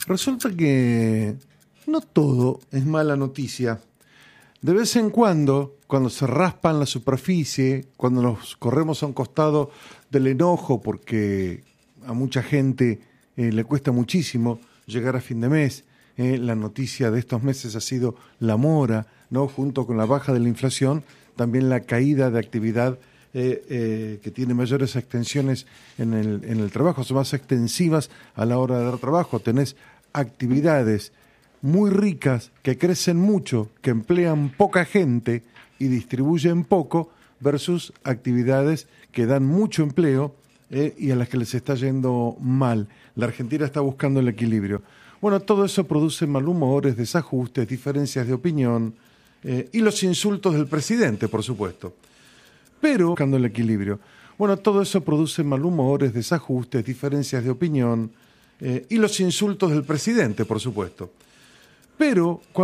Resulta que no todo es mala noticia. De vez en cuando se raspan la superficie, cuando nos corremos a un costado del enojo, porque a mucha gente le cuesta muchísimo llegar a fin de mes. La noticia de estos meses ha sido la mora, ¿no? Junto con la baja de la inflación, también la caída de actividad que tiene mayores extensiones en el trabajo, son más extensivas a la hora de dar trabajo. Tenés actividades muy ricas, que crecen mucho, que emplean poca gente y distribuyen poco, versus actividades que dan mucho empleo y a las que les está yendo mal. La Argentina está buscando el equilibrio. Bueno, todo eso produce malhumores, desajustes, diferencias de opinión y los insultos del presidente, por supuesto. Pero, buscando el equilibrio. Bueno, todo eso produce malhumores, desajustes, diferencias de opinión y los insultos del presidente, por supuesto. Pero